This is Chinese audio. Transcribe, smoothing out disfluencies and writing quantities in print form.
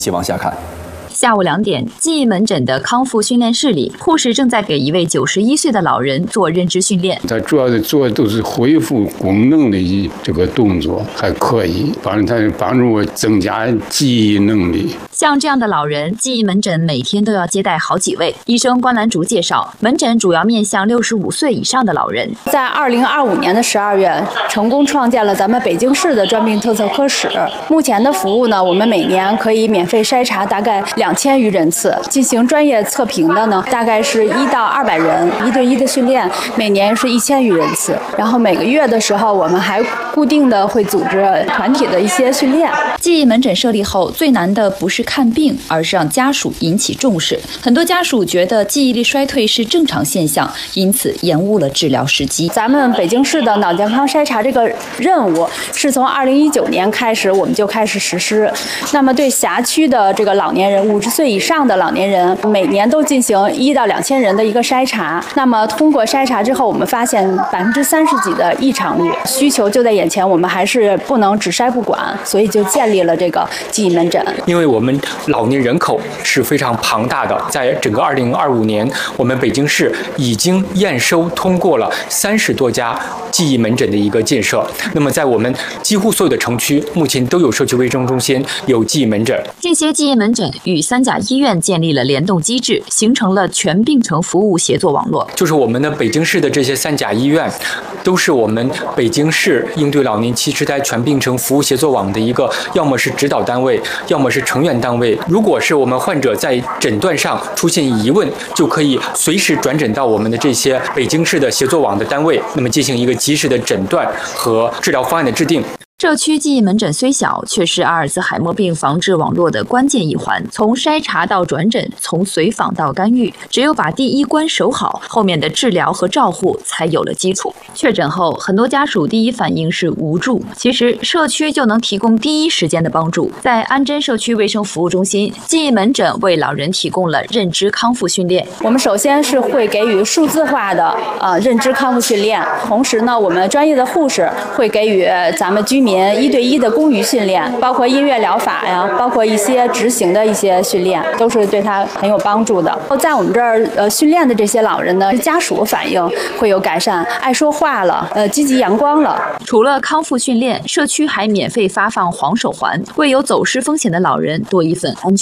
继往下看。 下午2点，记忆门诊的康复训练室里，护士正在给一位91岁的老人做认知训练。 他主要的做的都是恢复功能的这个动作，还可以帮助我增加记忆能力。 像这样的老人，记忆门诊每天都要接待好几位。医生关兰竹介绍，门诊主要面向65岁以上的老人。 在2025年的12月，成功创建了咱们北京市的专病特色科室。目前的服务呢，我们每年可以免费筛查大概2000余人次，进行专业测评的呢，大概是1到200人，1对1的训练，每年是1000余人次。然后每个月的时候，我们还固定的会组织团体的一些训练。 记忆门诊设立后，最难的不是看病，而是让家属引起重视。很多家属觉得记忆力衰退是正常现象，因此延误了治疗时机。 咱们北京市的脑健康筛查这个任务是从2019年开始，我们就开始实施。那么对辖区的这个老年人，50岁以上的老年人，每年都进行1到2000人的一个筛查。那么通过筛查之后，我们发现30%几的异常率，需求就在眼前，我们还是不能只筛不管，所以就建立了这个记忆门诊。 因为我们老年人口是非常庞大的，在整个2025年，我们北京市已经验收通过了30多家记忆门诊的一个建设。那么在我们几乎所有的城区，目前都有社区卫生中心，有记忆门诊。 这些记忆门诊与3甲医院建立了联动机制，形成了全病程服务协作网络。 就是我们的北京市的这些3甲医院，都是我们北京市应对老年期痴呆全病程服务协作网的一个，要么是指导单位，要么是成员单位。如果是我们患者在诊断上出现疑问，就可以随时转诊到我们的这些北京市的协作网的单位，那么进行一个及时的诊断和治疗方案的制定。 社区记忆门诊虽小，却是阿尔兹海默病防治网络的关键一环。从筛查到转诊，从随访到干预，只有把第一关守好，后面的治疗和照护才有了基础。确诊后，很多家属第一反应是无助，其实社区就能提供第一时间的帮助。在安贞社区卫生服务中心，记忆门诊为老人提供了认知康复训练。 我们首先是会给予数字化的认知康复训练，同时呢，我们专业的护士会给予咱们居民1对1的公余训练，包括音乐疗法呀，包括一些执行的一些训练，都是对他很有帮助的。在我们这儿训练的这些老人呢，家属反映会有改善，爱说话了，积极阳光了。 除了康复训练，社区还免费发放黄手环，为有走失风险的老人多一份安全。